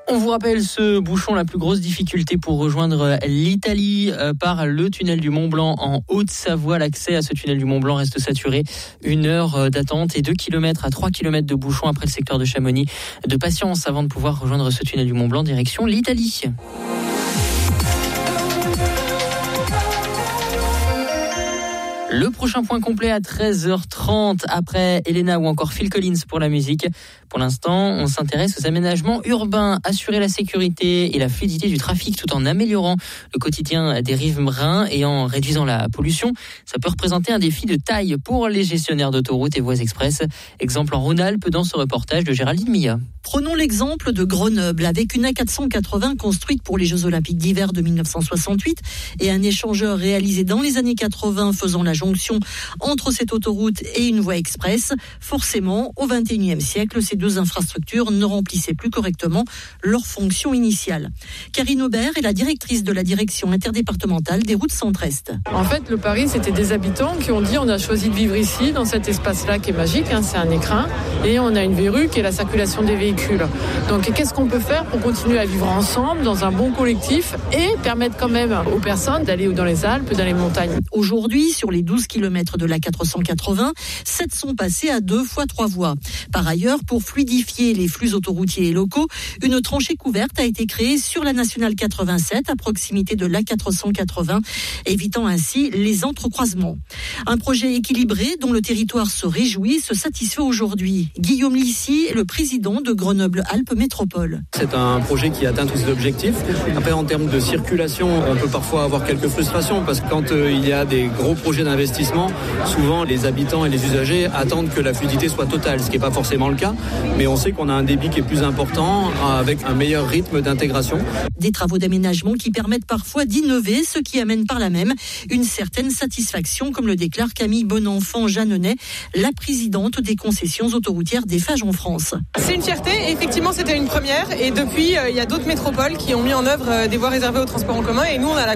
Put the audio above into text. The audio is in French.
On vous rappelle ce bouchon, la plus grosse difficulté pour rejoindre l'Italie par le tunnel du Mont-Blanc en Haute-Savoie. L'accès à ce tunnel du Mont-Blanc reste saturé. 1 heure d'attente et 2 km à 3 km de bouchon après le secteur de Chamonix. De patience avant de pouvoir rejoindre ce tunnel du Mont-Blanc direction l'Italie. Le prochain point complet à 13h30 après Elena ou encore Phil Collins pour la musique. Pour l'instant, on s'intéresse aux aménagements urbains, assurer la sécurité et la fluidité du trafic tout en améliorant le quotidien des riverains et en réduisant la pollution. Ça peut représenter un défi de taille pour les gestionnaires d'autoroutes et voies express. Exemple en Rhône-Alpes dans ce reportage de Géraldine Milla. Prenons l'exemple de Grenoble avec une A480 construite pour les Jeux Olympiques d'hiver de 1968 et un échangeur réalisé dans les années 80 faisant la jonction entre cette autoroute et une voie express. Forcément, au XXIe siècle, ces deux infrastructures ne remplissaient plus correctement leur fonction initiale. Karine Aubert est la directrice de la direction interdépartementale des routes centre-est. En fait, le pari, c'était des habitants qui ont dit on a choisi de vivre ici, dans cet espace-là qui est magique, c'est un écrin, et on a une verrue qui est la circulation des véhicules. Donc, qu'est-ce qu'on peut faire pour continuer à vivre ensemble dans un bon collectif et permettre quand même aux personnes d'aller dans les Alpes, dans les montagnes. Aujourd'hui, sur les 12 km de la 480, 7 sont passés à 2 fois 3 voies. Par ailleurs, pour fluidifier les flux autoroutiers et locaux, une tranchée couverte a été créée sur la nationale 87 à proximité de l'A480, évitant ainsi les entrecroisements. Un projet équilibré dont le territoire se réjouit, se satisfait aujourd'hui. Guillaume Lissy est le président de Grenoble-Alpes Métropole. C'est un projet qui atteint tous ses objectifs. Après, en termes de circulation, on peut parfois avoir quelques frustrations parce que quand il y a des gros projets d'investissement, souvent les habitants et les usagers attendent que la fluidité soit totale, ce qui n'est pas forcément le cas. Mais on sait qu'on a un débit qui est plus important avec un meilleur rythme d'intégration. Des travaux d'aménagement qui permettent parfois d'innover, ce qui amène par là même une certaine satisfaction, comme le déclare Camille Bonenfant-Jeanneney, la présidente des concessions autoroutières d'Eiffage en France. C'est une fierté, et effectivement c'était une première et depuis il y a d'autres métropoles qui ont mis en œuvre des voies réservées au transport en commun et nous on a la